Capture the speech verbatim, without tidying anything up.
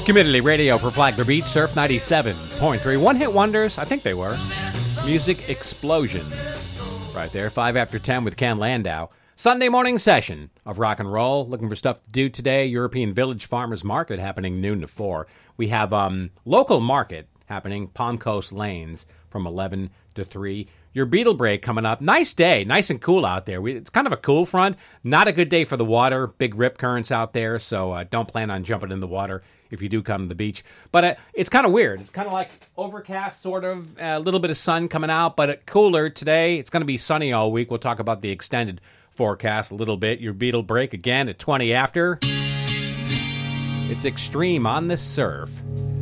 Community radio for Flagler Beach, Surf ninety-seven point three. One-hit wonders, I think they were. Music Explosion. Right there, five after ten with Ken Landau. Sunday morning session of rock and roll. Looking for stuff to do today. European Village Farmers Market happening noon to four. We have um local market happening, Palm Coast Lanes, from eleven to three. Your Beetle Break coming up. Nice day. Nice and cool out there. We, it's kind of a cool front. Not a good day for the water. Big rip currents out there, so uh, don't plan on jumping in the water if you do come to the beach. But uh, it's kind of weird. It's kind of like overcast, sort of. A little bit of sun coming out, but it cooler today. It's going to be sunny all week. We'll talk about the extended forecast a little bit. Your Beetle Break again at twenty after. It's extreme on the surf.